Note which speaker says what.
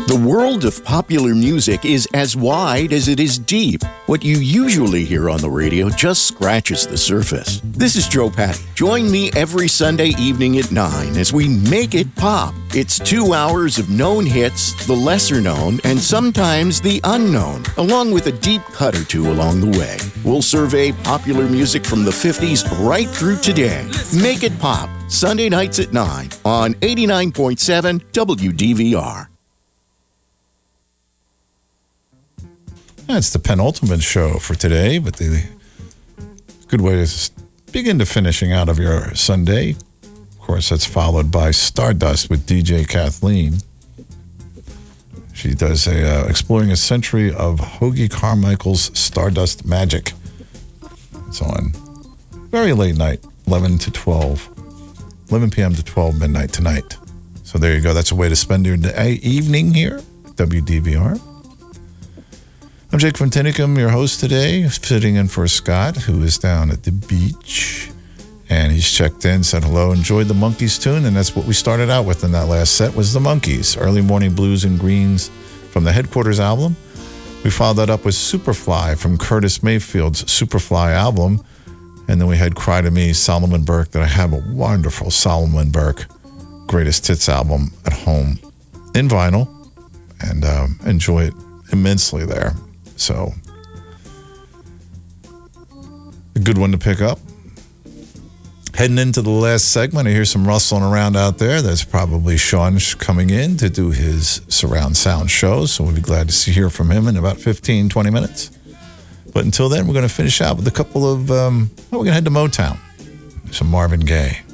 Speaker 1: The world of popular music is as wide as it is deep. What you usually hear on the radio just scratches the surface. This is Joe Patty. Join me every Sunday evening at 9 as we make it pop. It's 2 hours of known hits, the lesser known, and sometimes the unknown, along with a deep cut or two along the way. We'll survey popular music from the 50s right through today. Make it pop, Sunday nights at 9 on 89.7 WDVR.
Speaker 2: That's the penultimate show for today, but the good way to begin to finishing out of your Sunday. Of course, that's followed by Stardust with DJ Kathleen. She does exploring a century of Hoagy Carmichael's Stardust Magic. It's on very late night, 11 p.m. to 12 midnight tonight. So there you go. That's a way to spend your evening here at WDVR. I'm Jake Van Tinicum, your host today, sitting in for Scott, who is down at the beach. And he's checked in, said hello, enjoyed the Monkees tune, and that's what we started out with in that last set was the Monkees, Early Morning Blues and Greens from the Headquarters album. We followed that up with Superfly from Curtis Mayfield's Superfly album. And then we had Cry to Me, Solomon Burke, that I have a wonderful Solomon Burke Greatest Hits album at home in vinyl, and enjoy it immensely there. So, a good one to pick up. Heading into the last segment, I hear some rustling around out there. That's probably Sean coming in to do his surround sound show. So we'll be glad to hear from him in about 15, 20 minutes. But until then, we're going to finish out with a couple of, we're going to head to Motown. Some Marvin Gaye.